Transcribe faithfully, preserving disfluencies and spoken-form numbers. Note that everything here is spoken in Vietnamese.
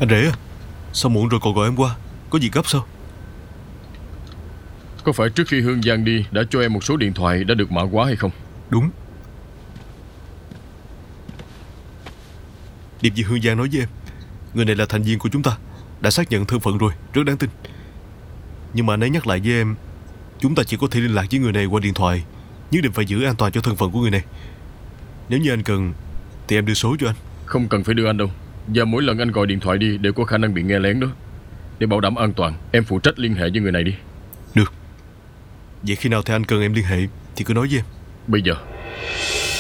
Anh rể à, sao muộn rồi còn gọi em qua? Có gì gấp sao? Có phải trước khi Hương Giang đi đã cho em một số điện thoại đã được mã hóa hay không? Đúng. Điệp gì Hương Giang nói với em, người này là thành viên của chúng ta, đã xác nhận thân phận rồi, rất đáng tin. Nhưng mà anh ấy nhắc lại với em, chúng ta chỉ có thể liên lạc với người này qua điện thoại, nhất định phải giữ an toàn cho thân phận của người này. Nếu như anh cần thì em đưa số cho anh. Không cần phải đưa anh đâu. Và mỗi lần anh gọi điện thoại đi đều có khả năng bị nghe lén đó. Để bảo đảm an toàn, em phụ trách liên hệ với người này đi. Được. Vậy khi nào thì anh cần em liên hệ thì cứ nói với em. Bây giờ.